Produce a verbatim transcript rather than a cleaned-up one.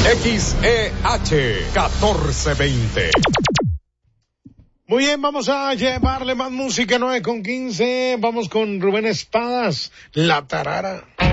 X E H catorce veinte. Muy bien, vamos a llevarle más música, nueve con quince. Vamos con Rubén Espadas, La Tarara.